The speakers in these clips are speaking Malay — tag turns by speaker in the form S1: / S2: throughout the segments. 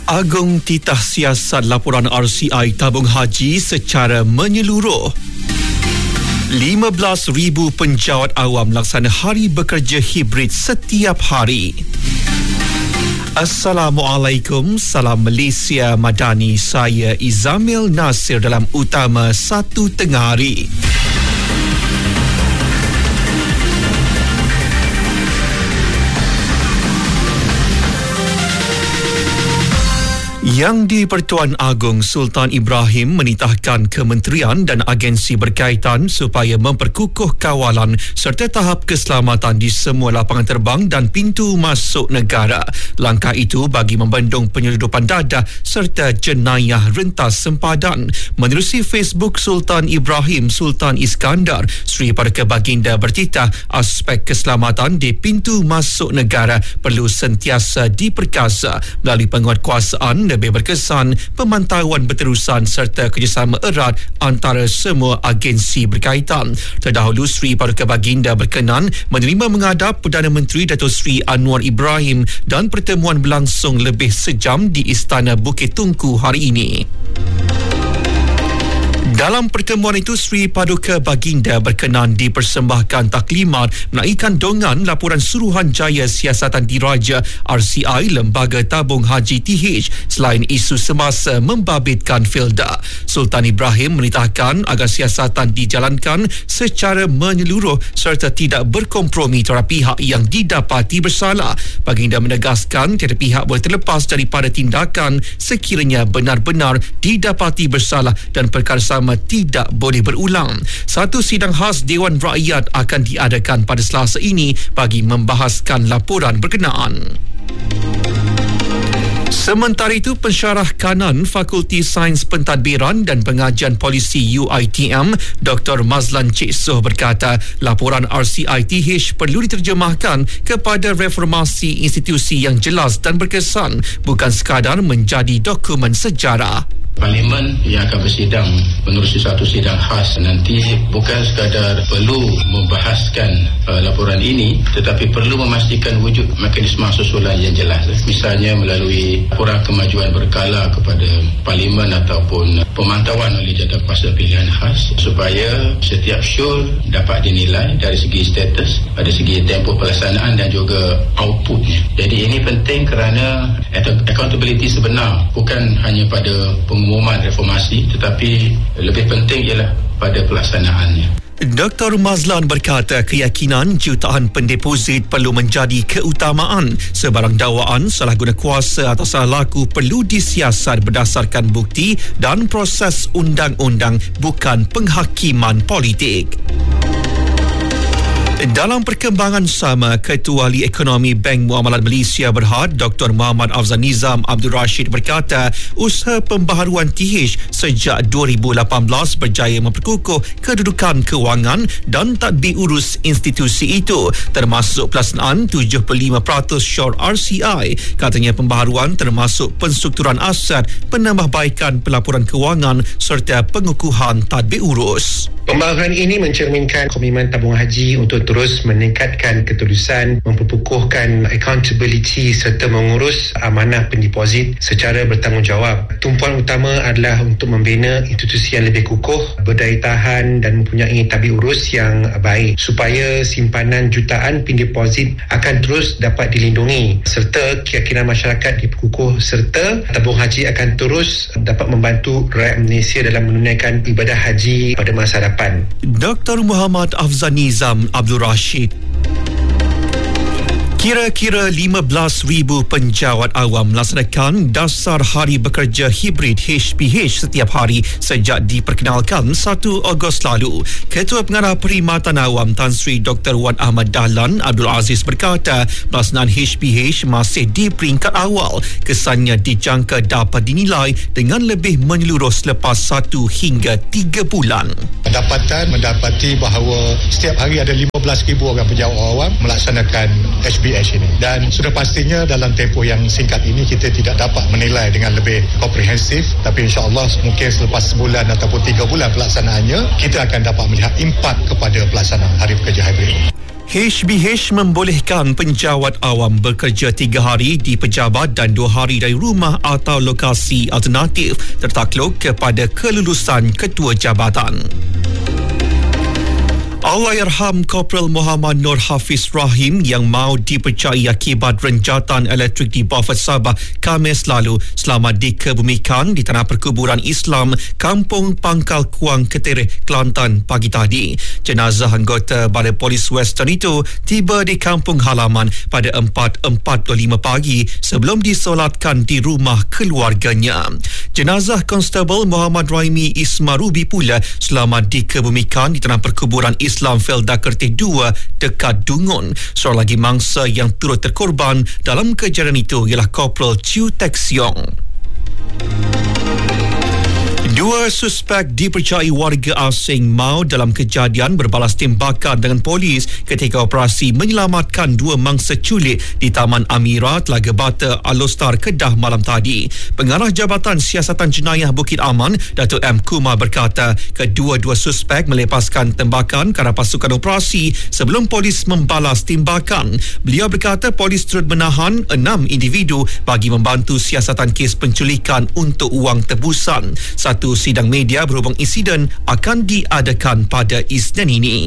S1: Agung titah siasat laporan RCI tabung haji secara menyeluruh. 15,000 penjawat awam laksana hari bekerja hibrid setiap hari. Assalamualaikum, salam Malaysia Madani. Saya Izamil Nasir dalam Utama 1 Tengah Hari. Yang di-Pertuan Agong Sultan Ibrahim menitahkan kementerian dan agensi berkaitan supaya memperkukuh kawalan serta tahap keselamatan di semua lapangan terbang dan pintu masuk negara. Langkah itu bagi membendung penyeludupan dadah serta jenayah rentas sempadan. Menerusi Facebook Sultan Ibrahim Sultan Iskandar, Sri Paduka Baginda bertitah aspek keselamatan di pintu masuk negara perlu sentiasa diperkasa melalui penguatkuasaan lebih berkesan, pemantauan berterusan serta kerjasama erat antara semua agensi berkaitan. Terdahulu, Sri Paduka Baginda berkenan menerima menghadap Perdana Menteri Datuk Seri Anwar Ibrahim dan pertemuan berlangsung lebih sejam di Istana Bukit Tungku hari ini. Dalam pertemuan itu, Sri Paduka Baginda berkenan dipersembahkan taklimat menaikkan dongan laporan Suruhanjaya Siasatan Diraja RCI Lembaga Tabung Haji TH selain isu semasa membabitkan Filda. Sultan Ibrahim menitahkan agar siasatan dijalankan secara menyeluruh serta tidak berkompromi terhadap pihak yang didapati bersalah. Baginda menegaskan tiada pihak boleh terlepas daripada tindakan sekiranya benar-benar didapati bersalah dan perkara sama tidak boleh berulang. Satu sidang khas Dewan Rakyat akan diadakan pada Selasa ini bagi membahaskan laporan berkenaan. Sementara itu, pensyarah kanan Fakulti Sains Pentadbiran dan Pengajian Polisi UiTM, Dr. Mazlan Cik Soh berkata, laporan RCI-TH perlu diterjemahkan kepada reformasi institusi yang jelas dan berkesan, bukan sekadar menjadi dokumen sejarah.
S2: Parlimen yang akan bersidang menerusi satu sidang khas nanti bukan sekadar perlu membahaskan laporan ini, tetapi perlu memastikan wujud mekanisme susulan yang jelas. Misalnya melalui laporan kemajuan berkala kepada Parlimen ataupun pemantauan oleh Jadualkuasa Pilihan Khas supaya setiap syur dapat dinilai dari segi status, dari segi tempoh pelaksanaan dan juga outputnya. Jadi ini penting kerana accountability sebenar bukan hanya pada pengumuman reformasi tetapi lebih penting ialah pada pelaksanaannya.
S1: Dr. Mazlan berkata keyakinan jutaan pendeposit perlu menjadi keutamaan. Sebarang dakwaan salah guna kuasa atau salah laku perlu disiasat berdasarkan bukti dan proses undang-undang, bukan penghakiman politik. Dalam perkembangan sama, Ketua Ahli Ekonomi Bank Muamalat Malaysia Berhad, Dr. Muhammad Afzal Nizam Abdul Rashid berkata, usaha pembaharuan TH sejak 2018 berjaya memperkukuh kedudukan kewangan dan tadbir urus institusi itu, termasuk pelaksanaan 75% syur RCI. Katanya pembaharuan termasuk penstrukturan aset, penambahbaikan pelaporan kewangan serta pengukuhan tadbir urus.
S3: Pembaharuan ini mencerminkan komitmen tabung haji untuk terus meningkatkan ketulusan, memperkukuhkan accountability serta mengurus amanah pendeposit secara bertanggungjawab. Tumpuan utama adalah untuk membina institusi yang lebih kukuh, berdaya tahan dan mempunyai tadbir urus yang baik supaya simpanan jutaan pendeposit akan terus dapat dilindungi serta keyakinan masyarakat diperkukuh serta tabung haji akan terus dapat membantu rakyat Malaysia dalam menunaikan ibadah haji pada masa depan.
S1: Dr. Muhammad Afzal Nizam Abdul Rashid. Kira-kira 15,000 penjawat awam melaksanakan dasar hari bekerja hibrid HPH setiap hari sejak diperkenalkan 1 Ogos lalu. Ketua Pengarah Perkhidmatan Awam Tan Sri Dr. Wan Ahmad Dahlan Abdul Aziz berkata, pelaksanaan HPH masih di peringkat awal. Kesannya dijangka dapat dinilai dengan lebih menyeluruh selepas 1 hingga 3 bulan.
S4: Pendapatan mendapati bahawa setiap hari ada 15,000 orang penjawat awam melaksanakan HPH ini, dan sudah pastinya dalam tempoh yang singkat ini kita tidak dapat menilai dengan lebih komprehensif, tapi insya-Allah mungkin selepas sebulan ataupun 3 bulan pelaksanaannya kita akan dapat melihat impak kepada pelaksanaan hari bekerja hybrid.
S1: HBH membolehkan penjawat awam bekerja 3 hari di pejabat dan 2 hari dari rumah atau lokasi alternatif tertakluk kepada kelulusan ketua jabatan. Allahyarham Korporal Muhammad Nur Hafiz Rahim yang maut dipercayai akibat renjatan elektrik di Beaufort Sabah Khamis lalu selamat dikebumikan di tanah perkuburan Islam Kampung Pangkal Kuang Ketereh, Kelantan pagi tadi. Jenazah anggota Balai Polis Western itu tiba di kampung halaman pada 4.45 pagi sebelum disolatkan di rumah keluarganya. Jenazah Konstable Muhammad Raimi Ismarubi pula selamat dikebumikan di tanah perkuburan Islam Felda Kertih 2 dekat Dungun. Seorang lagi mangsa yang turut terkorban dalam kejadian itu ialah Korporal Chiu Tek Siong. 2 suspek dipercayai warga asing maut dalam kejadian berbalas tembakan dengan polis ketika operasi menyelamatkan 2 mangsa culik di Taman Amira, Telaga Bata, Alostar, Kedah malam tadi. Pengarah Jabatan Siasatan Jenayah Bukit Aman, Datuk M. Kumar berkata, kedua-dua suspek melepaskan tembakan ke arah pasukan operasi sebelum polis membalas tembakan. Beliau berkata polis turut menahan 6 individu bagi membantu siasatan kes penculikan untuk wang tebusan. Satu sidang media berhubung insiden akan diadakan pada Isnin ini.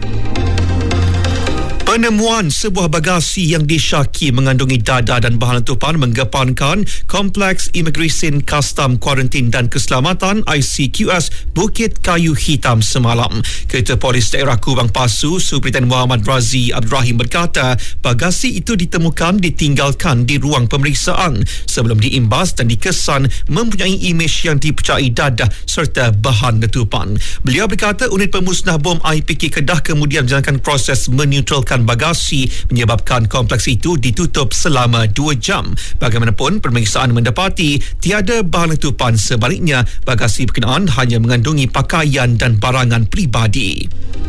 S1: Penemuan sebuah bagasi yang disyaki mengandungi dadah dan bahan letupan menggeparkan Kompleks Imigresen Kastam Kuarantin dan Keselamatan ICQS Bukit Kayu Hitam semalam. Ketua Polis Daerah Kubang Pasu, Superintendent Muhammad Razi Abdul Rahim berkata, bagasi itu ditemukan ditinggalkan di ruang pemeriksaan sebelum diimbas dan dikesan mempunyai imej yang dipercayai dadah serta bahan letupan. Beliau berkata unit pemusnah bom IPK Kedah kemudian menjalankan proses meneutralkan bagasi menyebabkan kompleks itu ditutup selama 2 jam. Bagaimanapun, pemeriksaan mendapati tiada bahan letupan, sebaliknya bagasi berkenaan hanya mengandungi pakaian dan barangan peribadi.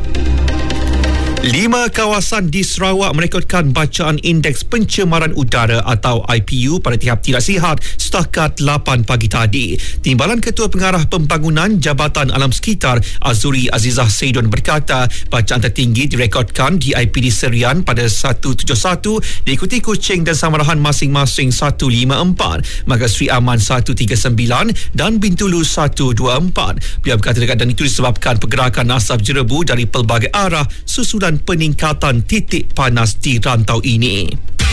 S1: 5 kawasan di Sarawak merekodkan bacaan Indeks Pencemaran Udara atau IPU pada tahap tidak sihat setakat 8 pagi tadi. Timbalan Ketua Pengarah Pembangunan Jabatan Alam Sekitar Azuri Azizah Seidun berkata bacaan tertinggi direkodkan di IPD Serian pada 171 diikuti Kuching dan Samarahan masing-masing 154, maka Sri Aman 139 dan Bintulu 124. Beliau berkata dekatan itu disebabkan pergerakan asap jerebu dari pelbagai arah susulan peningkatan titik panas di rantau ini.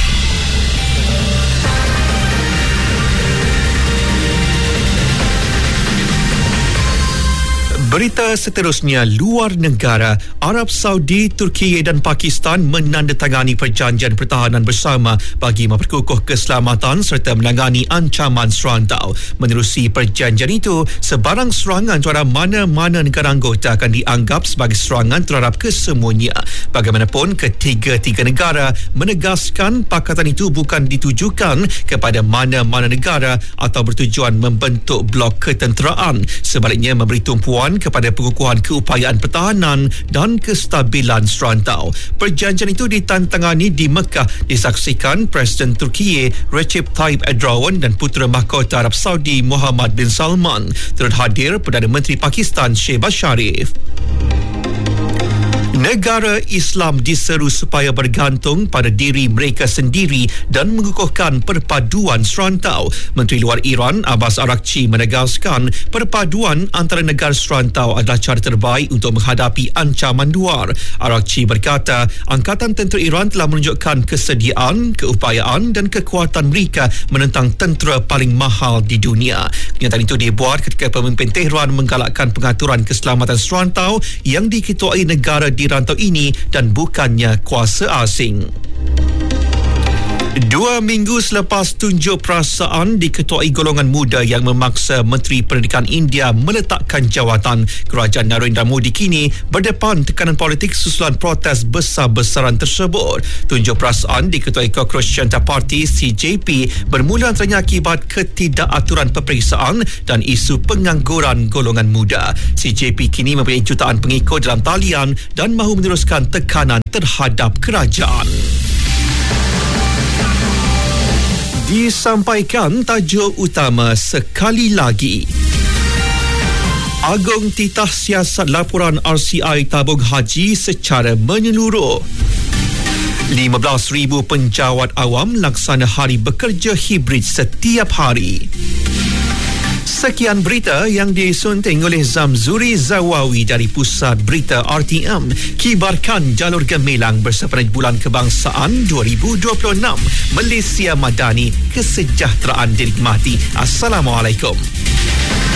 S1: Berita seterusnya, luar negara. Arab Saudi, Turki dan Pakistan menandatangani perjanjian pertahanan bersama bagi memperkukuh keselamatan serta menangani ancaman serantau. Menerusi perjanjian itu, sebarang serangan terhadap mana-mana negara anggota akan dianggap sebagai serangan terhadap kesemuanya. Bagaimanapun, ketiga-tiga negara menegaskan pakatan itu bukan ditujukan kepada mana-mana negara atau bertujuan membentuk blok ketenteraan. Sebaliknya, memberi tumpuan kepada pengukuhan keupayaan pertahanan dan kestabilan serantau. Perjanjian itu ditantangani di Mekah, disaksikan Presiden Turki Recep Tayyip Erdogan dan Putera Mahkota Arab Saudi Muhammad bin Salman. Turut hadir Perdana Menteri Pakistan Shehbaz Sharif. Negara Islam diseru supaya bergantung pada diri mereka sendiri dan mengukuhkan perpaduan serantau. Menteri Luar Iran Abbas Araghchi menegaskan perpaduan antara negara serantau adalah cara terbaik untuk menghadapi ancaman luar. Araghchi berkata Angkatan Tentera Iran telah menunjukkan kesediaan, keupayaan dan kekuatan mereka menentang tentera paling mahal di dunia. Kenyataan itu dibuat ketika pemimpin Tehran menggalakkan pengaturan keselamatan serantau yang diketuai negara di rantau ini dan bukannya kuasa asing. 2 minggu selepas tunjuk perasaan diketuai golongan muda yang memaksa Menteri Pendidikan India meletakkan jawatan, Kerajaan Narendra Modi kini berdepan tekanan politik susulan protes besar-besaran tersebut. Tunjuk perasaan diketuai Cockroach Janata Party CJP bermula antaranya akibat ketidakaturan peperiksaan dan isu pengangguran golongan muda. CJP kini mempunyai jutaan pengikut dalam talian dan mahu meneruskan tekanan terhadap kerajaan. Disampaikan tajuk utama sekali lagi. Agung titah siasat laporan RCI tabung haji secara menyeluruh. 15,000 penjawat awam laksana hari bekerja hibrid setiap hari. Sekian berita yang disunting oleh Zamzuri Zawawi dari Pusat Berita RTM. Kibarkan jalur gemilang bersempena Bulan Kebangsaan 2026. Malaysia Madani, kesejahteraan dinikmati. Assalamualaikum.